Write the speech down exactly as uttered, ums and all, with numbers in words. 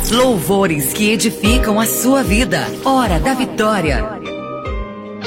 Louvores que edificam a sua vida. Hora da vitória.